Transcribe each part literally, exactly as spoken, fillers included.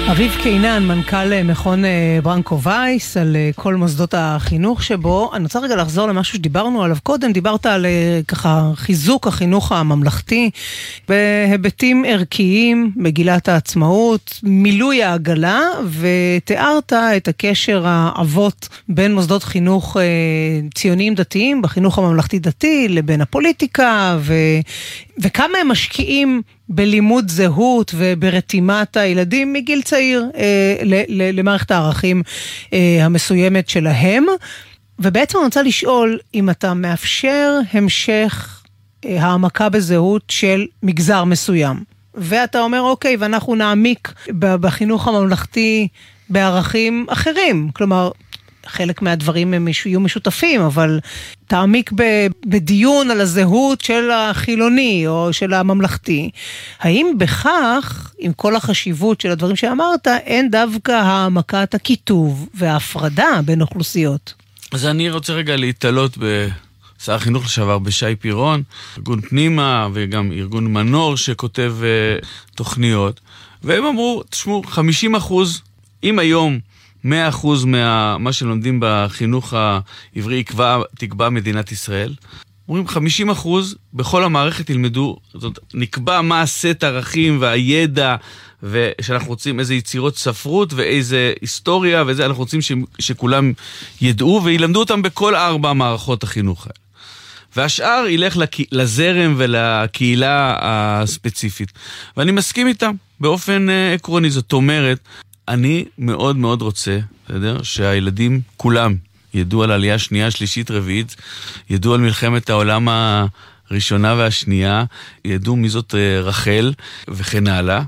אביב קינן, מנכ"ל מכון ברנקו וייס, על כל מוסדות החינוך שבו. אני רוצה רגע לחזור למשהו שדיברנו עליו קודם. דיברת על ככה חיזוק החינוך הממלכתי בהיבטים ערכיים, מגילת העצמאות, מילוי העגלה, ותיארת את הקשר העבות בין מוסדות חינוך ציוניים דתיים בחינוך הממלכתי דתי לבין הפוליטיקה, ו... וכמה הם משקיעים בלימוד זהות וברתימת הילדים מגיל צעיר אה, ל- ל- למערכת הערכים אה, המסוימת שלהם. ובעצם אני רוצה לשאול אם אתה מאפשר המשך אה, העמקה בזהות של מגזר מסוים. ואתה אומר אוקיי, ואנחנו נעמיק בחינוך הממלכתי בערכים אחרים. כלומר, חלק מהדברים הם יהיו משותפים, אבל תעמיק בדיון על הזהות של החילוני או של הממלכתי. האם בכך, עם כל החשיבות של הדברים שאמרת, אין דווקא העמקת הכיתוב וההפרדה בין אוכלוסיות? אז אני רוצה רגע להתעלות בשר החינוך לשעבר בשי פירון, ארגון פנימה וגם ארגון מנור שכותב uh, תוכניות, והם אמרו, תשמעו, חמישים אחוז, אם היום מאה אחוז מה שלומדים בחינוך העברי יקבע, תקבע מדינת ישראל. אומרים חמישים אחוז בכל המערכת ילמדו, זאת, נקבע מה הסט הערכים והידע, ושאנחנו רוצים איזה יצירות ספרות ואיזה היסטוריה, וזה אנחנו רוצים ש, שכולם ידעו, וילמדו אותם בכל ארבע מערכות החינוך האלה. והשאר ילך לזרם ולקהילה הספציפית. ואני מסכים איתם באופן עקרוני, זאת אומרת, אני מאוד מאוד רוצה, בסדר, שהילדים כולם ידעו על העלייה השנייה, שלישית, רביעית, ידעו על מלחמת העולם הראשונה והשנייה, ידעו מי זאת רחל וכן הלאה,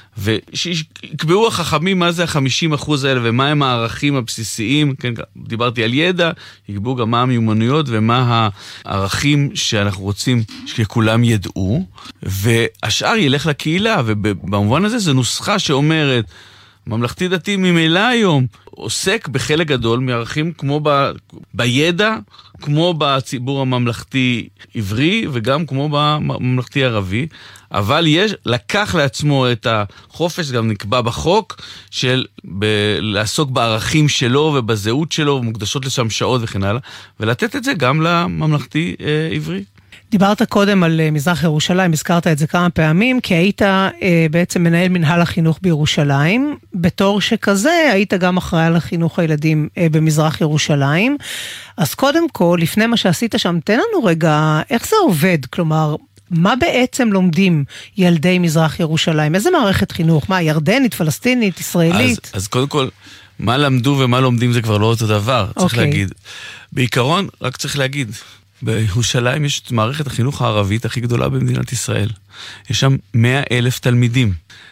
ושיקבעו החכמים מה זה ה-חמישים אחוז האלה ומה הם הערכים הבסיסיים, כן, דיברתי על ידע, יקבעו גם מה המיומנויות ומה הערכים שאנחנו רוצים שכולם ידעו, והשאר ילך לקהילה, ובמובן הזה זו נוסחה שאומרת, ממלכתי דתי ממילא היום עוסק בחלק גדול מערכים כמו ב, בידע, כמו בציבור הממלכתי עברי וגם כמו בממלכתי ערבי, אבל יש, לקח לעצמו את החופש, גם נקבע בחוק, של ב, לעסוק בערכים שלו ובזהות שלו, ומוקדשות לשם שעות וכן הלאה, ולתת את זה גם לממלכתי אה, עברי. דיברת קודם על מזרח ירושלים, הזכרת את זה כמה פעמים, כי היית אה, בעצם מנהל מנהל החינוך בירושלים, בתור שכזה היית גם אחראי על החינוך הילדים אה, במזרח ירושלים. אז קודם כל, לפני מה שעשית שם, תן לנו רגע, איך זה עובד? כלומר, מה בעצם לומדים ילדי מזרח ירושלים? איזה מערכת חינוך? מה, ירדנית, פלסטינית, ישראלית? אז, אז קודם כל, מה למדו ומה לומדים זה כבר לא אותו דבר, צריך אוקיי. להגיד. בעיקרון, רק צריך להגיד, בירושלים יש את מערכת החינוך הערבית הכי גדולה במדינת ישראל. יש שם מאה אלף תלמידים,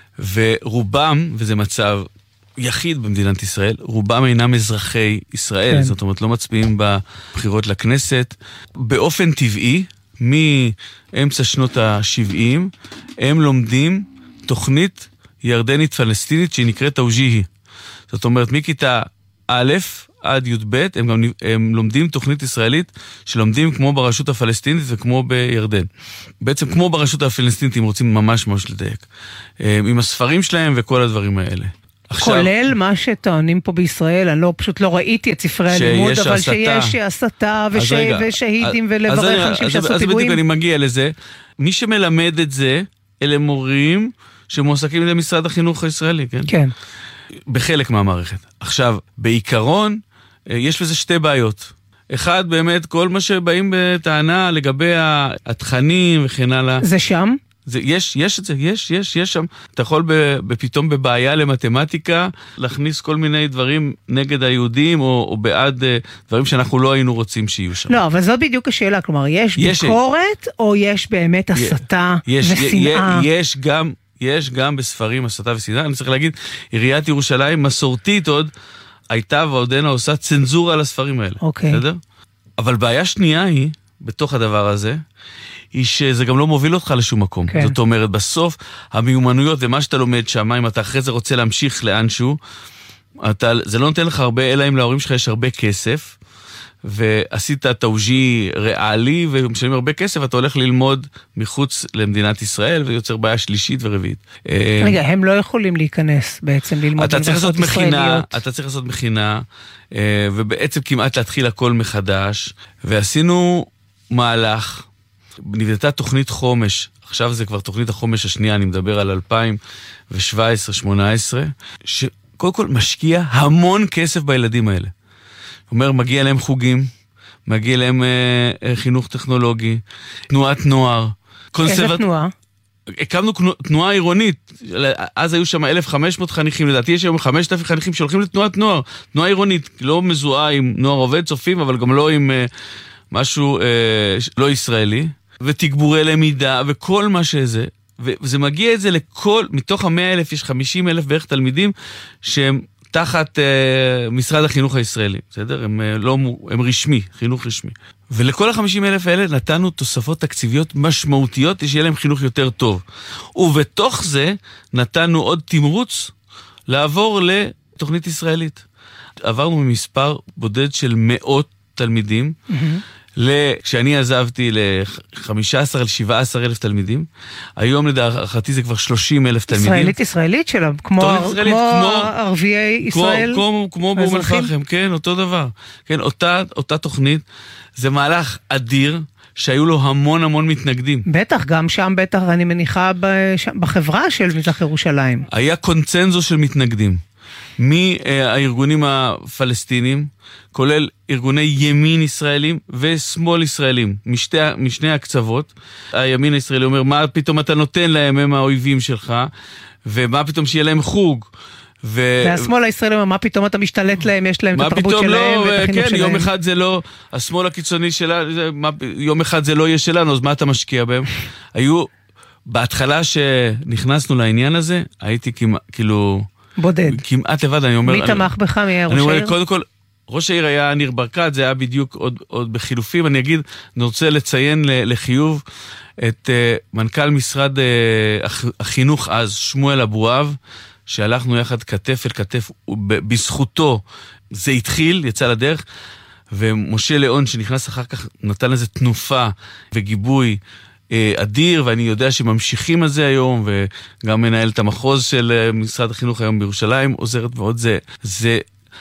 ורובם, וזה מצב יחיד במדינת ישראל, רובם אינם אזרחי ישראל, כן. זאת אומרת לא מצביעים בבחירות לכנסת. באופן טבעי, מאמצע שנות ה-שבעים, הם לומדים תוכנית ירדנית פלסטינית שהיא נקראת תאוג'יהי. זאת אומרת, מכיתה א' עד י' ב', הם גם הם לומדים תוכנית ישראלית שלומדים כמו ברשות הפלסטינית וכמו בירדן. בעצם כמו ברשות הפלסטינית, אם רוצים ממש ממש לדייק. עם הספרים שלהם וכל הדברים האלה. עכשיו, כולל מה שטוענים פה בישראל, אני לא, פשוט לא ראיתי את ספרי הלימוד, אבל הסתה. שיש הסתה וש... רגע, ושהידים אז, ולברך אז, אנשים אז, שעשו אז פיגועים. בדיוק אני מגיע לזה. מי שמלמד את זה, אלה מורים שמועסקים למשרד החינוך הישראלי, כן? כן. בחלק מהמערכת. עכשיו, בעיקרון, יש בזה שתי בעיות. אחד, באמת, כל מה שבאים בטענה לגבי התכנים וכן הלאה. זה שם? זה, יש, יש את זה, יש, יש, יש שם. אתה יכול בפתאום בבעיה למתמטיקה, להכניס כל מיני דברים נגד היהודים, או, או בעד דברים שאנחנו לא היינו רוצים שיהיו שם. לא, אבל זאת בדיוק השאלה, כלומר, יש, יש ביקורת, או יש באמת הסתה יש, ושנאה? יש, יש גם, יש גם בספרים הסתה ושנאה. אני צריך להגיד, עיריית ירושלים מסורתית עוד, הייתה ועודנה עושה צנזורה על הספרים האלה. אוקיי. בסדר? אבל בעיה שנייה היא, בתוך הדבר הזה, היא שזה גם לא מוביל אותך לשום מקום. כן. זאת אומרת, בסוף, המיומנויות ומה שאתה לומד שם, אם אתה אחרי זה רוצה להמשיך לאנשהו, אתה, זה לא נותן לך הרבה, אלא אם להורים שלך יש הרבה כסף, ועשית תאוג'י ריאלי, ומשלמים הרבה כסף, אתה הולך ללמוד מחוץ למדינת ישראל, ויוצר בעיה שלישית ורביעית. רגע, הם לא יכולים להיכנס בעצם ללמוד אתה צריך לעשות מכינה, אתה צריך לעשות מכינה, ובעצם כמעט להתחיל הכל מחדש, ועשינו מהלך, נבנתה תוכנית חומש, עכשיו זה כבר תוכנית החומש השנייה, אני מדבר על אלפיים שבע עשרה שמונה עשרה, שקודם כל משקיע המון כסף בילדים האלה. אומר, מגיע להם חוגים, מגיע להם אה, חינוך טכנולוגי, תנועת נוער. איזה תנועה? הקמנו תנועה עירונית, אז היו שם אלף וחמש מאות חניכים, לדעתי יש היום חמשת אלפים חניכים שהולכים לתנועת נוער, תנועה עירונית, לא מזוהה עם נוער עובד צופים, אבל גם לא עם אה, משהו אה, לא ישראלי, ותגבורי למידה וכל מה שזה, וזה מגיע את זה לכל, מתוך המאה אלף יש חמישים אלף בערך תלמידים שהם תחת uh, משרד החינוך הישראלי, בסדר? הם, uh, לא, הם רשמי, חינוך רשמי. ולכל ה-חמישים אלף האלה נתנו תוספות תקציביות משמעותיות, שיהיה להם חינוך יותר טוב. ובתוך זה נתנו עוד תמרוץ לעבור לתוכנית ישראלית. עברנו ממספר בודד של מאות תלמידים, mm-hmm. כשאני עזבתי ל-חמישה עשר עד שבעה עשר אלף תלמידים, היום לדעתי זה כבר שלושים אלף תלמידים. ישראלית ישראלית שלה, כמו ערביי ישראל? כמו באום אל-פחם, כן, אותו דבר. כן, אותה תוכנית, זה מהלך אדיר, שהיו לו המון המון מתנגדים. בטח, גם שם בטח, אני מניחה בחברה של מזרח ירושלים. היה קונצנזוס של מתנגדים. מהארגונים הפלסטינים, כולל ארגוני ימין ישראלים ושמאל ישראלים, משתי, משני הקצוות. הימין הישראלי אומר, מה פתאום אתה נותן להם, הם האויבים שלך, ומה פתאום שיהיה להם חוג. ו... והשמאל הישראלי אומר, מה פתאום אתה משתלט להם, יש להם את התרבות שלהם לא, ואת החינוך כן, שלהם. יום אחד זה לא, השמאל הקיצוני שלה, מה, יום אחד זה לא יהיה שלנו, אז מה אתה משקיע בהם? היו, בהתחלה שנכנסנו לעניין הזה, הייתי כאילו... בודד. כמעט לבד, אני אומר... מי תמך בך, מי היה ראש העיר? אני העיר? אומר, קודם כל, ראש העיר היה ניר ברקת, זה היה בדיוק עוד, עוד בחילופים. אני אגיד, אני רוצה לציין לחיוב את uh, מנכ"ל משרד uh, החינוך אז, שמואל אבואב, שהלכנו יחד כתף אל כתף, בזכותו זה התחיל, יצא לדרך, ומשה ליאון שנכנס אחר כך נתן לזה תנופה וגיבוי, אדיר, ואני יודע שממשיכים על זה היום, וגם מנהל את המחוז של משרד החינוך היום בירושלים, עוזרת ועוד זה. זה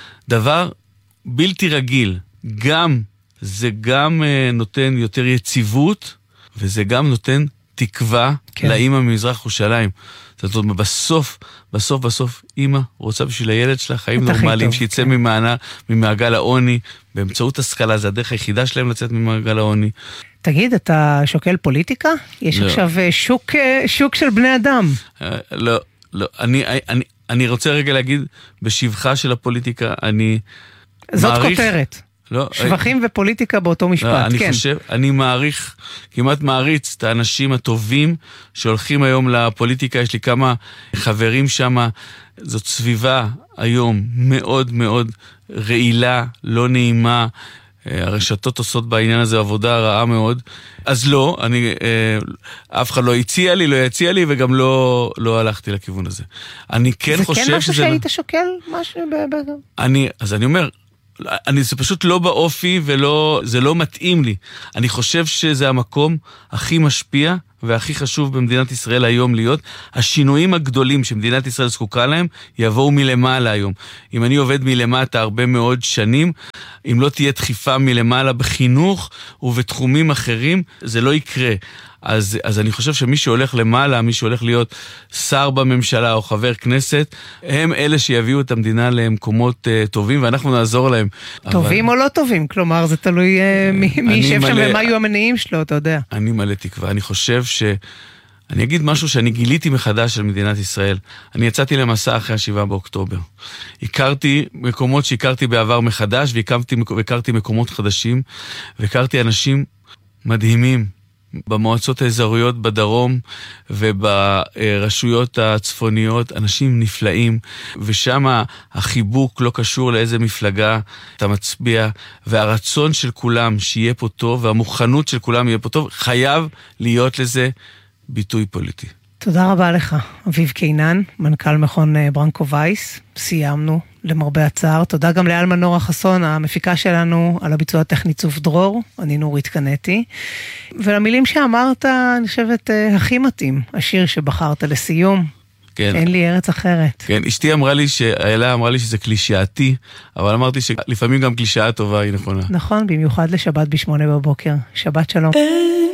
דבר בלתי רגיל. גם, זה גם נותן יותר יציבות, וזה גם נותן תקווה כן. לאמא ממזרח ירושלים. זאת אומרת, בסוף, בסוף, בסוף, אמא רוצה בשביל הילד שלה חיים נורמליים, שיצא כן. ממענה, ממעגל העוני, באמצעות השכלה, זה הדרך היחידה שלהם לצאת ממעגל העוני. תגיד, אתה שוקל פוליטיקה? יש לא. עכשיו שוק, שוק של בני אדם. לא, לא. אני, אני, אני רוצה רגע להגיד, בשבחה של הפוליטיקה, אני זאת מעריך... כותרת. לא, שבחים אני... ופוליטיקה באותו משפט, לא, אני כן. אני חושב, אני מעריך, כמעט מעריץ את האנשים הטובים שהולכים היום לפוליטיקה, יש לי כמה חברים שם, זאת סביבה היום מאוד מאוד רעילה, לא נעימה, הרשתות עושות בעניין הזה עבודה רעה מאוד, אז לא, אני, אף אחד לא הציע לי, לא הציע לי, וגם לא, לא הלכתי לכיוון הזה. אני כן חושב שזה... זה כן משהו שהיית שוקל? משהו ב... אני, אז אני אומר, אני, זה פשוט לא באופי ולא, זה לא מתאים לי. אני חושב שזה המקום הכי משפיע והכי חשוב במדינת ישראל היום להיות. השינויים הגדולים שמדינת ישראל זקוקה להם יבואו מלמעלה היום. אם אני עובד מלמטה הרבה מאוד שנים, אם לא תהיה דחיפה מלמעלה בחינוך ובתחומים אחרים, זה לא יקרה. אז, אז אני חושב שמי שהולך למעלה, מי שהולך להיות שר בממשלה או חבר כנסת, הם אלה שיביאו את המדינה למקומות uh, טובים, ואנחנו נעזור להם. טובים אבל... או לא טובים? כלומר, זה תלוי uh, מי, מי יישב שם ומה יהיו המניעים שלו, אתה יודע. אני מלא תקווה. אני חושב ש... אני אגיד משהו שאני גיליתי מחדש של מדינת ישראל. אני יצאתי למסע אחרי השבעה באוקטובר. הכרתי מקומות שהכרתי בעבר מחדש, והכרתי מקומות חדשים, והכרתי אנשים מדהימים, במועצות האזוריות בדרום וברשויות הצפוניות, אנשים נפלאים, ושם החיבוק לא קשור לאיזה מפלגה אתה מצביע, והרצון של כולם שיהיה פה טוב, והמוכנות של כולם יהיה פה טוב, חייב להיות לזה ביטוי פוליטי. תודה רבה לך, אביב קינן, מנכ"ל מכון ברנקו וייס. סיימנו, למרבה הצער. תודה גם לאלמה נורה חסון, המפיקה שלנו, על הביצוע הטכני צוף דרור. אני נורית קנטי. ולמילים שאמרת, אני חושבת, הכי מתאים, השיר שבחרת לסיום. כן. אין לי ארץ אחרת. כן, אשתי אמרה לי, שאלה אמרה לי שזה קלישאתי, אבל אמרתי שלפעמים גם קלישאה טובה היא נכונה. נכון, במיוחד לשבת בשמונה בבוקר. שבת שלום.